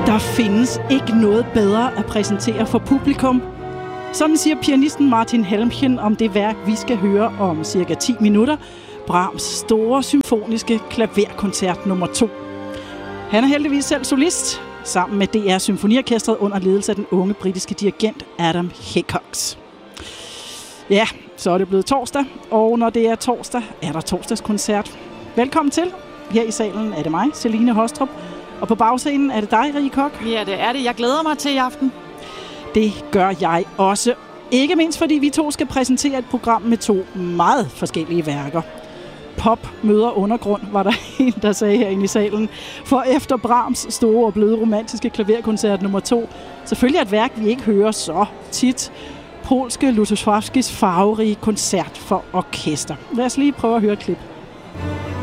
Der findes ikke noget bedre at præsentere for publikum. Sådan siger pianisten Martin Helmchen om det værk, vi skal høre om cirka 10 minutter. Brahms store symfoniske klaverkoncert nummer 2. Han er heldigvis selv solist, sammen med DR Symfoniorkestret under ledelse af den unge britiske dirigent Adam Hickox. Ja, så er det blevet torsdag, og når det er torsdag, er der torsdagskoncert. Velkommen til. Her i salen er det mig, Celine Hostrup, og på bagscenen er det dig, Rie Kok. Ja, det er det. Jeg glæder mig til i aften. Det gør jeg også. Ikke mindst fordi vi to skal præsentere et program med 2 meget forskellige værker. Pop møder undergrund, var der en, der sagde herinde i salen. For efter Brahms store og bløde romantiske klaverkoncert nummer 2, selvfølgelig et værk, vi ikke hører så tit. Polske Lutosławskis farverige koncert for orkester. Lad os lige prøve at høre et klip.